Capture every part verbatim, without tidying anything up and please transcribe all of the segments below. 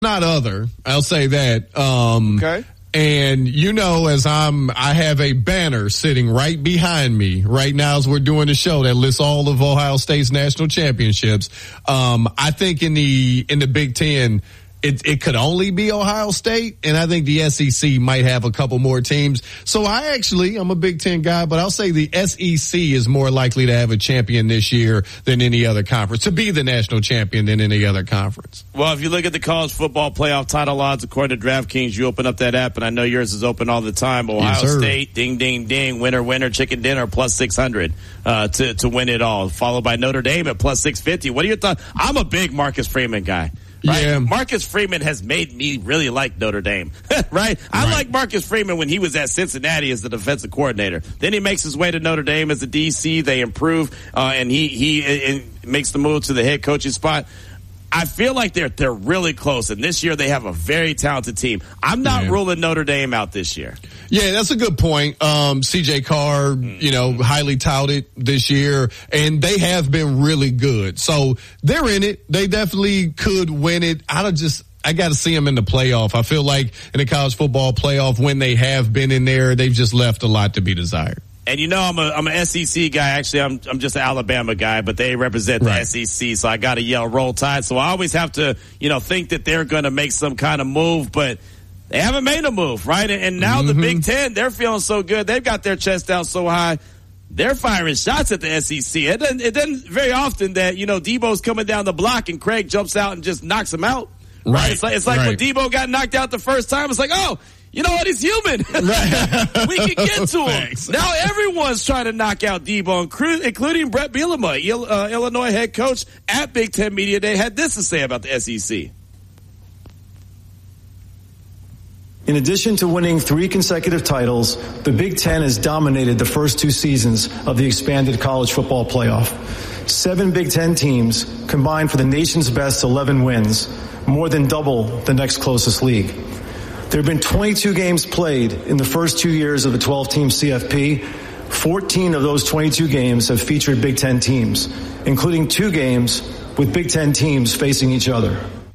not other. I'll say that. Um, okay. And you know, as I'm, I have a banner sitting right behind me right now as we're doing the show that lists all of Ohio State's national championships. Um, I think in the, in the Big Ten, It, it could only be Ohio State, and I think the S E C might have a couple more teams. So I actually, I'm a Big Ten guy, but I'll say the S E C is more likely to have a champion this year than any other conference, to be the national champion than any other conference. Well, if you look at the college football playoff title odds, according to DraftKings, you open up that app, and I know yours is open all the time. Ohio yes, State, ding, ding, ding, winner, winner, chicken dinner, plus six hundred uh, to, to win it all, followed by Notre Dame at plus six fifty. What are your thoughts? I'm a big Marcus Freeman guy. Right? Yeah. Marcus Freeman has made me really like Notre Dame, right? I right. like Marcus Freeman when he was at Cincinnati as the defensive coordinator. Then he makes his way to Notre Dame as a D C. They improve, uh, and he, he, and makes the move to the head coaching spot. I feel like they're, they're really close, and this year they have a very talented team. I'm not yeah. ruling Notre Dame out this year. Yeah, that's a good point. Um, C J Carr, you know, highly touted this year, and they have been really good. So they're in it. They definitely could win it. I don't just, I got to see them in the playoff. I feel like in the college football playoff, when they have been in there, they've just left a lot to be desired. And you know, I'm a, I'm an S E C guy. Actually, I'm, I'm just an Alabama guy, but they represent the right. S E C. So I got to yell roll tide. So I always have to, you know, think that they're going to make some kind of move, but they haven't made a move, right? And, and now mm-hmm. the Big Ten, they're feeling so good. They've got their chest out so high. They're firing shots at the S E C. It doesn't, it doesn't very often that, you know, Debo's coming down the block and Craig jumps out and just knocks him out. Right. right? It's like, it's like right. when Debo got knocked out the first time, it's like, oh, you know what? He's human. Right. We can get to him. Thanks. Now everyone's trying to knock out Debo, including Brett Bielema, uh, Illinois head coach at Big Ten Media Day, had this to say about the S E C. In addition to winning three consecutive titles, the Big Ten has dominated the first two seasons of the expanded college football playoff. Seven Big Ten teams combined for the nation's best eleven wins, more than double the next closest league. There have been twenty-two games played in the first two years of the twelve-team C F P. fourteen of those twenty-two games have featured Big Ten teams, including two games with Big Ten teams facing each other.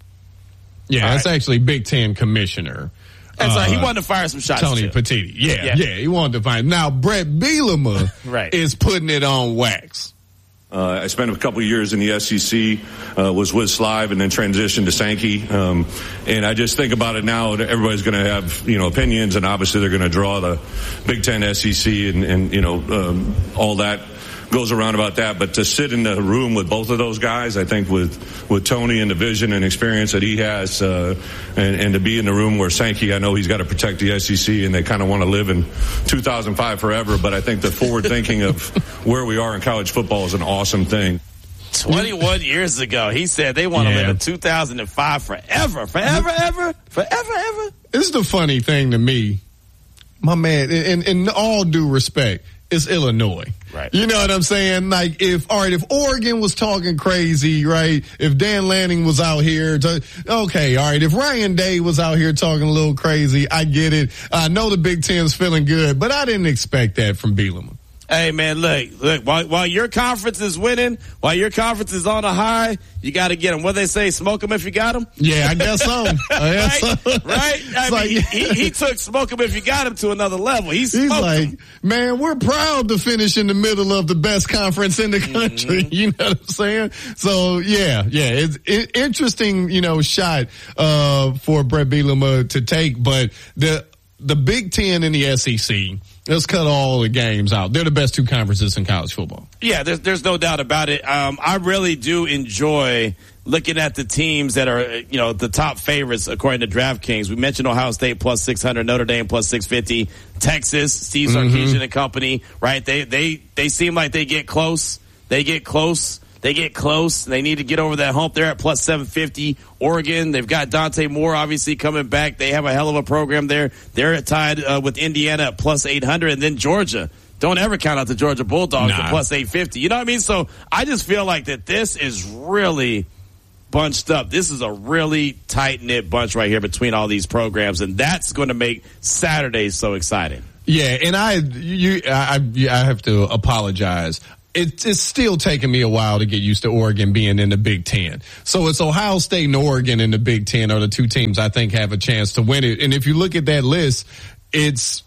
Yeah, All that's right. actually Big Ten commissioner. That's uh, like he wanted to fire some shots. Tony too. Petitti. Yeah, yeah, Yeah. he wanted to fire. Now, Brett Bielema right. is putting it on wax. Uh, I spent a couple of years in the S E C, uh, was with Slive and then transitioned to Sankey. Um, and I just think about it now, everybody's going to have, you know, opinions, and obviously they're going to draw the Big Ten, S E C, and, and you know, um, all that goes around about that. But to sit in the room with both of those guys, I think with, with Tony and the vision and experience that he has, uh, and, and to be in the room where Sankey, I know he's got to protect the S E C and they kind of want to live in two thousand five forever. But I think the forward thinking of where we are in college football is an awesome thing. twenty-one years ago, he said they want to Yeah. live in two thousand five forever, forever, ever, forever, ever. This is the funny thing to me, my man, in, in all due respect, it's Illinois. Right. You know what I'm saying? Like, if, all right, if Oregon was talking crazy, right? If Dan Lanning was out here, to, okay, all right. If Ryan Day was out here talking a little crazy, I get it. I know the Big Ten's feeling good, but I didn't expect that from Bielema. Hey, man, look, look, while, while your conference is winning, while your conference is on a high, you got to get them. What they say, smoke them if you got them? Yeah, I guess so. I guess right? so. Right? I mean, like, he, he took smoke them if you got him to another level. He He's like, them. man, we're proud to finish in the middle of the best conference in the country. Mm-hmm. You know what I'm saying? So, yeah, yeah, it's it, interesting, you know, shot uh, for Brett Bielema to take, but the the Big Ten and the S E C, let's cut all the games out. They're the best two conferences in college football. Yeah, there's, there's no doubt about it. Um, I really do enjoy looking at the teams that are, you know, the top favorites according to DraftKings. We mentioned Ohio State plus six hundred, Notre Dame plus six fifty, Texas, Steve Sarkisian mm-hmm. and company, right? They, they, they seem like they get close. They get close. They get close. They need to get over that hump. They're at plus seven fifty. Oregon, they've got Dante Moore obviously coming back. They have a hell of a program there. They're tied uh, with Indiana at plus eight hundred. And then Georgia. Don't ever count out the Georgia Bulldogs nah. at plus eight fifty. You know what I mean? So I just feel like that this is really bunched up. This is a really tight-knit bunch right here between all these programs. And that's going to make Saturdays so exciting. Yeah, and I, you, I, I have to apologize. it, it's still taking me a while to get used to Oregon being in the Big Ten. So it's Ohio State and Oregon in the Big Ten are the two teams I think have a chance to win it. And if you look at that list, it's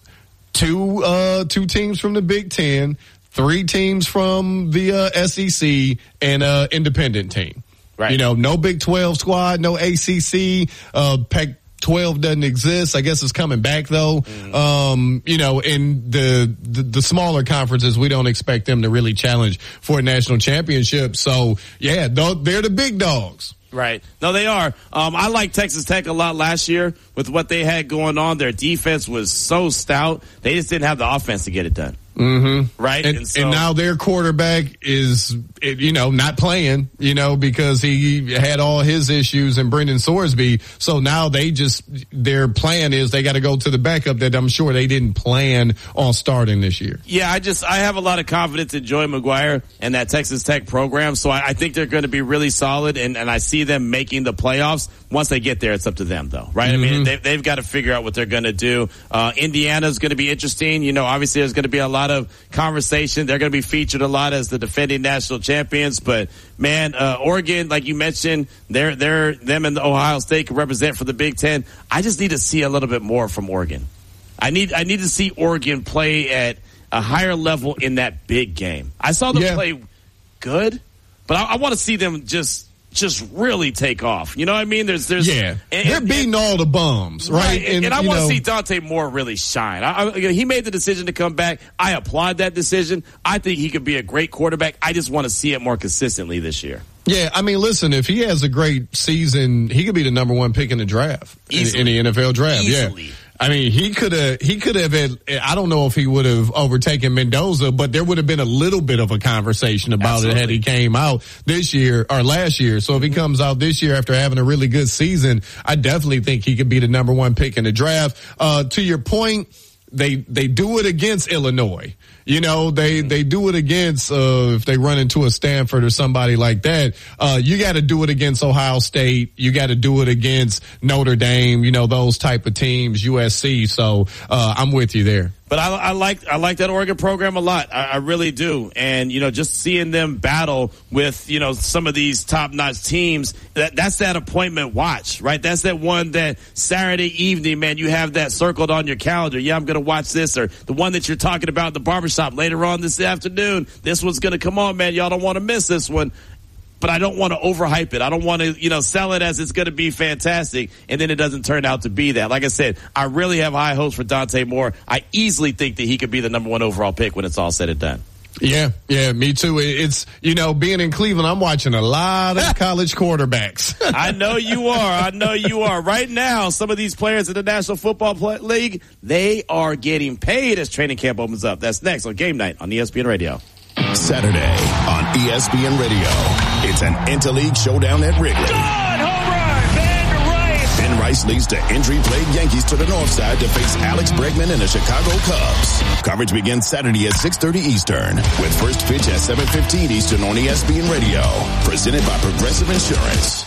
two uh two teams from the Big Ten, three teams from the uh, S E C, and an independent team. Right. You know, no Big twelve squad, no A C C, uh, Pac twelve doesn't exist. I guess it's coming back though. Mm. Um, you know, in the, the, the smaller conferences, we don't expect them to really challenge for a national championship. So yeah, they're the big dogs. Right. No, they are. Um, I like Texas Tech a lot last year with what they had going on. Their defense was so stout. They just didn't have the offense to get it done. Mm-hmm. Right. And, and, so, and now their quarterback is, you know, not playing, you know, because he had all his issues and Brendan Sorsby. So now they just, their plan is they got to go to the backup that I'm sure they didn't plan on starting this year. Yeah, I just, I have a lot of confidence in Joey McGuire and that Texas Tech program. So I, I think they're going to be really solid, and, and I see them making the playoffs. Once they get there, it's up to them though, right? Mm-hmm. I mean, they, they've got to figure out what they're going to do. Uh, Indiana's going to be interesting. You know, obviously there's going to be a lot of conversation. They're going to be featured a lot as the defending national champions, but man, uh, Oregon, like you mentioned, they're, they're, them and the Ohio State can represent for the Big Ten. I just need to see a little bit more from Oregon. I need, I need to see Oregon play at a higher level in that big game. I saw them yeah. play good, but I, I want to see them just, just really take off. You know what I mean? There's, there's, yeah, and, they're beating and, all the bums, right? right. And, and I want to see Dante Moore really shine. I, I, he made the decision to come back. I applaud that decision. I think he could be a great quarterback. I just want to see it more consistently this year. Yeah, I mean, listen, if he has a great season, he could be the number one pick in the draft, in, in the N F L draft. Easily. Yeah. I mean, he could have, he could have, I don't know if he would have overtaken Mendoza, but there would have been a little bit of a conversation about Absolutely. it had he came out this year or last year. So if he comes out this year after having a really good season, I definitely think he could be the number one pick in the draft. Uh, to your point, they, they do it against Illinois. You know, they, they do it against, uh, if they run into a Stanford or somebody like that, uh, you got to do it against Ohio State. You got to do it against Notre Dame, you know, those type of teams, U S C. So, uh, I'm with you there. But I, I like I like that Oregon program a lot. I, I really do. And, you know, just seeing them battle with, you know, some of these top-notch teams, that that's that appointment watch, right? That's that one that Saturday evening, man, you have that circled on your calendar. Yeah, I'm going to watch this. Or the one that you're talking about in the barbershop later on this afternoon. This one's going to come on, man. Y'all don't want to miss this one. But I don't want to overhype it. I don't want to, you know, sell it as it's going to be fantastic, and then it doesn't turn out to be that. Like I said, I really have high hopes for Dante Moore. I easily think that he could be the number one overall pick when it's all said and done. Yeah, yeah, me too. It's, you know, being in Cleveland, I'm watching a lot of college quarterbacks. I know you are. I know you are. Right now, some of these players in the National Football League, they are getting paid as training camp opens up. That's next on Game Night on E S P N Radio. Saturday on E S P N Radio. It's an interleague showdown at Wrigley. God, home run, Ben Rice. Ben Rice leads the injury-plagued Yankees to the north side to face Alex Bregman and the Chicago Cubs. Coverage begins Saturday at six thirty Eastern with first pitch at seven fifteen Eastern on E S P N Radio. Presented by Progressive Insurance.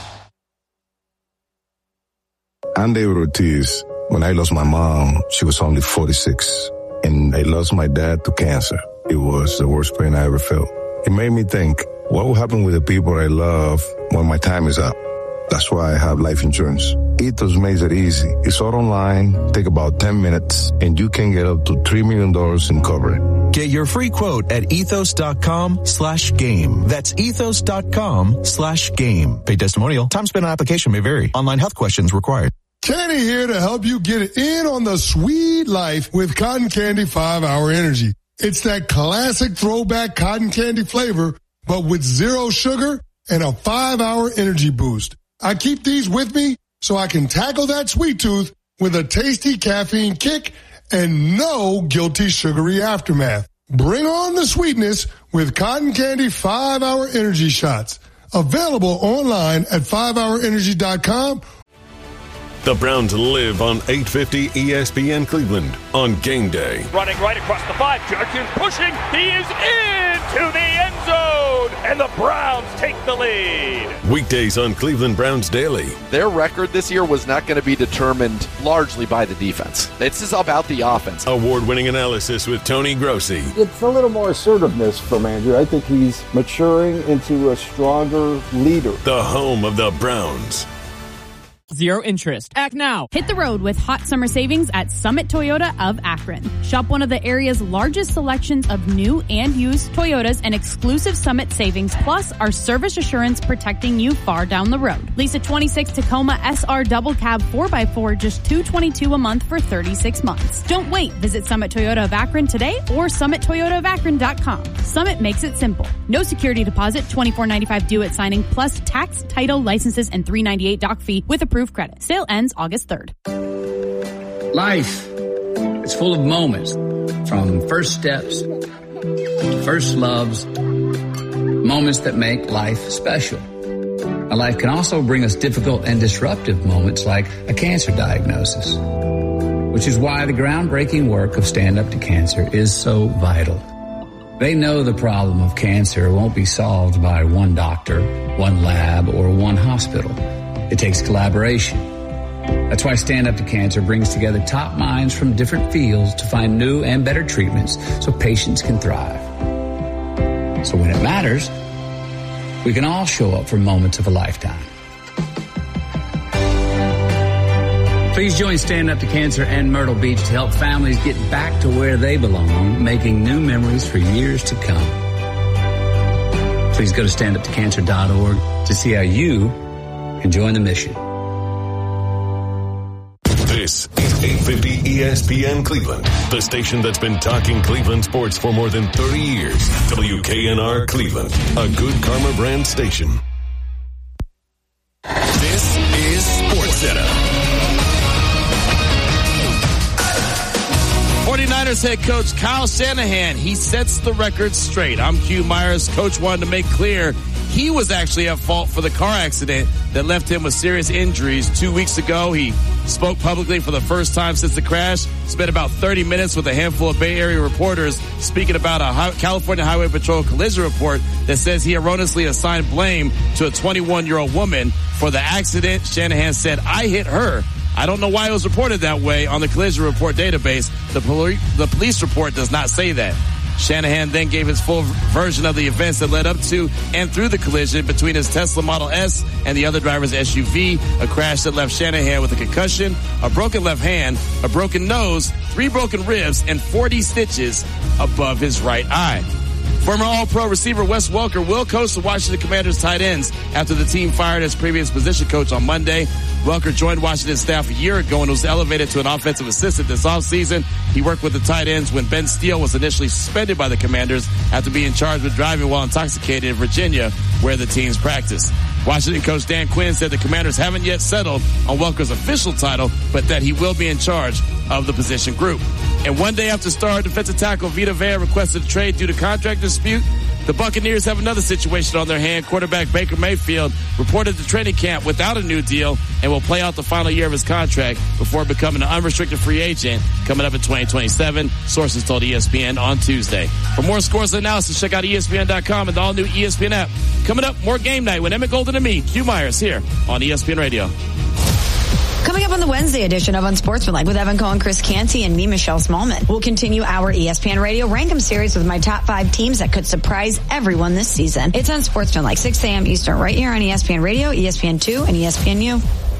I'm David Ortiz. When I lost my mom, she was only forty-six, and I lost my dad to cancer. It was the worst pain I ever felt. It made me think, what will happen with the people I love when my time is up? That's why I have life insurance. Ethos makes it easy. It's all online, take about ten minutes, and you can get up to three million dollars in coverage. Get your free quote at ethos.com slash game. That's ethos.com slash game. Paid testimonial. Time spent on application may vary. Online health questions required. Kenny here to help you get in on the sweet life with Cotton Candy five hour Energy. It's that classic throwback cotton candy flavor, but with zero sugar and a five hour energy boost. I keep these with me so I can tackle that sweet tooth with a tasty caffeine kick and no guilty sugary aftermath. Bring on the sweetness with Cotton Candy five hour Energy Shots. Available online at five hour energy dot com. The Browns live on eight fifty E S P N Cleveland on game day. Running right across the five. Jerkins pushing. He is into the end zone. And the Browns take the lead. Weekdays on Cleveland Browns Daily. Their record this year was not going to be determined largely by the defense. This is about the offense. Award-winning analysis with Tony Grossi. It's a little more assertiveness from Andrew. I think he's maturing into a stronger leader. The home of the Browns. Zero interest. Act now. Hit the road with hot summer savings at Summit Toyota of Akron. Shop one of the area's largest selections of new and used Toyotas and exclusive Summit savings, plus our service assurance protecting you far down the road. Lease a twenty-six Tacoma S R double cab four by four, just two hundred twenty-two dollars a month for thirty-six months. Don't wait. Visit Summit Toyota of Akron today or summit toyota of akron dot com. Summit makes it simple. No security deposit, twenty-four ninety-five due at signing, plus tax, title, licenses, and three ninety-eight doc fee with approved credit. Sale ends August third. Life is full of moments, from first steps to first loves, moments that make life special. A life can also bring us difficult and disruptive moments like a cancer diagnosis, which is why the groundbreaking work of Stand Up to Cancer is so vital. They know the problem of cancer won't be solved by one doctor, one lab, or one hospital. It takes collaboration. That's why Stand Up to Cancer brings together top minds from different fields to find new and better treatments so patients can thrive. So when it matters, we can all show up for moments of a lifetime. Please join Stand Up to Cancer and Myrtle Beach to help families get back to where they belong, making new memories for years to come. Please go to stand up to cancer dot org to see how you can join the mission. This is eight fifty E S P N Cleveland, the station that's been talking Cleveland sports for more than thirty years. W K N R Cleveland, a Good Karma brand station. This is SportsCenter. forty-niners head coach Kyle Shanahan, he sets the record straight. I'm Q Myers. Coach wanted to make clear he was actually at fault for the car accident that left him with serious injuries. Two weeks ago, he spoke publicly for the first time since the crash, spent about thirty minutes with a handful of Bay Area reporters speaking about a California Highway Patrol collision report that says he erroneously assigned blame to a twenty-one-year-old woman for the accident. Shanahan said, "I hit her. I don't know why it was reported that way on the collision report database. The, poli- the police report does not say that." Shanahan then gave his full version of the events that led up to and through the collision between his Tesla Model S and the other driver's S U V, a crash that left Shanahan with a concussion, a broken left hand, a broken nose, three broken ribs, and forty stitches above his right eye. Former All-Pro receiver Wes Welker will coach the Washington Commanders tight ends after the team fired his previous position coach on Monday. Welker joined Washington's staff a year ago and was elevated to an offensive assistant this offseason. He worked with the tight ends when Ben Steele was initially suspended by the Commanders after being charged with driving while intoxicated in Virginia, where the teams practice. Washington coach Dan Quinn said the Commanders haven't yet settled on Welker's official title, but that he will be in charge of the position group. And one day after star defensive tackle Vita Vea requested a trade due to contract dispute, the Buccaneers have another situation on their hand. Quarterback Baker Mayfield reported to training camp without a new deal and will play out the final year of his contract before becoming an unrestricted free agent coming up in twenty twenty-seven, sources told E S P N on Tuesday. For more scores and analysis, check out E S P N dot com and the all-new E S P N app. Coming up, more Game Night with Emmett Golden and me, Q Myers, here on E S P N Radio. Coming up on the Wednesday edition of Unsportsmanlike with Evan Cohen, Chris Canty, and me, Michelle Smallman. We'll continue our E S P N Radio Rank 'em series with my top five teams that could surprise everyone this season. It's Unsportsmanlike, six a.m. Eastern, right here on E S P N Radio, E S P N two, and E S P N U.